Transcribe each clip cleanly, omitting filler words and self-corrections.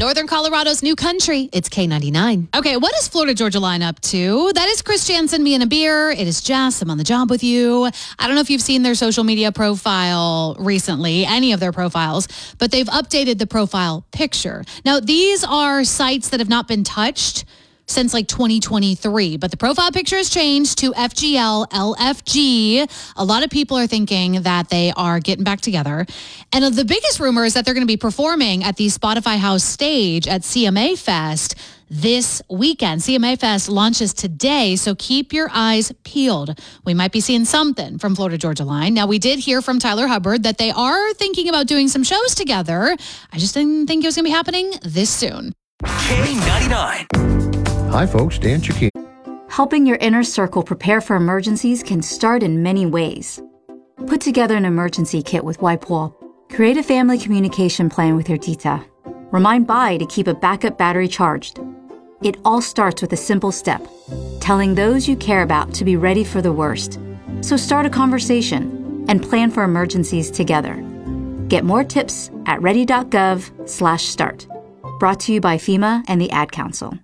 Northern Colorado's new country. It's K99. Okay, what is Florida Georgia Line up to? That is Chris Jansen, me and a beer. It is Jess. I'm on the job with you. I don't know if you've seen their social media profile recently, any of their profiles, but they've updated the profile picture. Now, these are sites that have not been touched since like 2023, but the profile picture has changed to FGL LFG. A lot of people are thinking that they are getting back together. And the biggest rumor is that they're going to be performing at the Spotify House stage at CMA Fest this weekend. CMA Fest launches today, so keep your eyes peeled. We might be seeing something from Florida Georgia Line. Now, we did hear from Tyler Hubbard that they are thinking about doing some shows together. I just didn't think it was going to be happening this soon. K99. Hi, folks. Dan Chikine. Helping your inner circle prepare for emergencies can start in many ways. Put together an emergency kit with WipeWall. Create a family communication plan with your tita. Remind Bai to keep a backup battery charged. It all starts with a simple step, telling those you care about to be ready for the worst. So start a conversation and plan for emergencies together. Get more tips at ready.gov/start. Brought to you by FEMA and the Ad Council.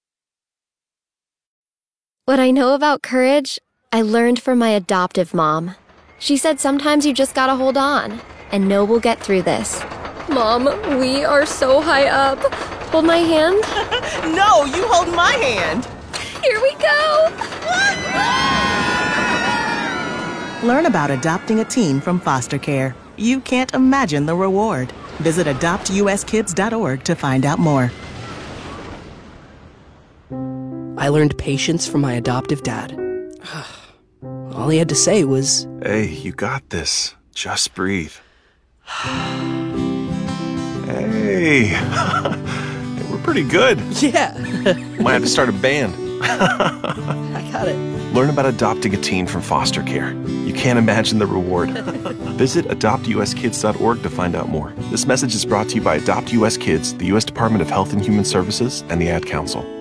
What I know about courage, I learned from my adoptive mom. She said sometimes you just gotta hold on and know we'll get through this. Mom, we are so high up. Hold my hand. No, you hold my hand. Here we go. Learn about adopting a teen from foster care. You can't imagine the reward. Visit adoptuskids.org to find out more. I learned patience from my adoptive dad. All he had to say was, "Hey, you got this. Just breathe." Hey, we're pretty good. yeah, Might have to start a band. I got it. Learn about adopting a teen from foster care. You can't imagine the reward. Visit adoptuskids.org to find out more. This message is brought to you by Adopt US Kids, the U.S. Department of Health and Human Services, and the Ad Council.